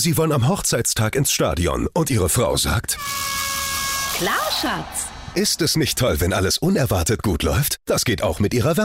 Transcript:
Sie wollen am Hochzeitstag ins Stadion und Ihre Frau sagt: Klar, Schatz. Ist es nicht toll, wenn alles unerwartet gut läuft? Das geht auch mit Ihrer